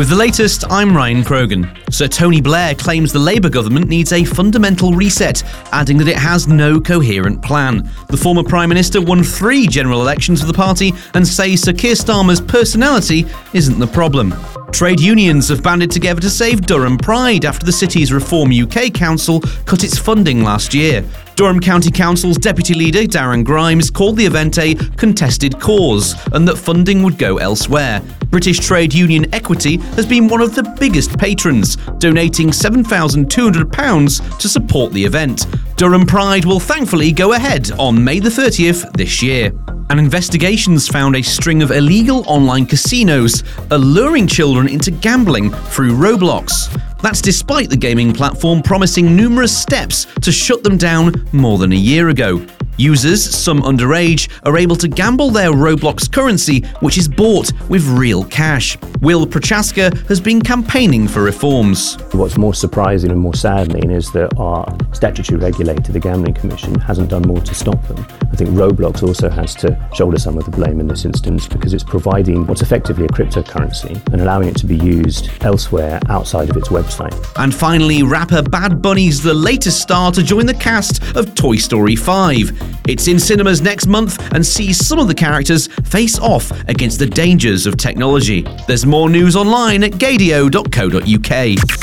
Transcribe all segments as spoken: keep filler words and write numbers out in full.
With the latest, I'm Ryan Krogan. Sir Tony Blair claims the Labour government needs a fundamental reset, adding that it has no coherent plan. The former Prime Minister won three general elections for the party and says Sir Keir Starmer's personality isn't the problem. Trade unions have banded together to save Durham Pride after the city's Reform U K Council cut its funding last year. Durham County Council's deputy leader, Darren Grimes, called the event a contested cause and that funding would go elsewhere. British trade union Equity has been one of the biggest patrons, donating seven thousand two hundred pounds to support the event. Durham Pride will thankfully go ahead on May the thirtieth this year. And investigations found a string of illegal online casinos alluring children into gambling through Roblox. That's despite the gaming platform promising numerous steps to shut them down more than a year ago. Users, some underage, are able to gamble their Roblox currency, which is bought with real cash. Will Prochaska has been campaigning for reforms. What's more surprising and more saddening is that our statutory regulator, the Gambling Commission, hasn't done more to stop them. I think Roblox also has to shoulder some of the blame in this instance because it's providing what's effectively a cryptocurrency and allowing it to be used elsewhere outside of its website. And finally, rapper Bad Bunny's the latest star to join the cast of Toy Story five. It's in cinemas next month and sees some of the characters face off against the dangers of technology. There's more news online at gadio dot co dot uk.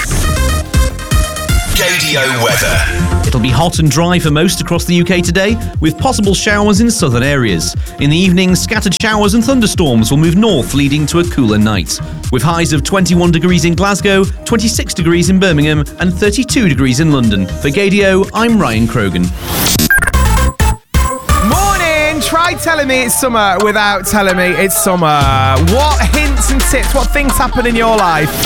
Gadio weather. It'll be hot and dry for most across the U K today, with possible showers in southern areas. In the evening, scattered showers and thunderstorms will move north, leading to a cooler night. With highs of twenty-one degrees in Glasgow, twenty-six degrees in Birmingham, and thirty-two degrees in London. For Gadio, I'm Ryan Krogan. Try telling me it's summer without telling me it's summer. What hints and tips, what things happen in your life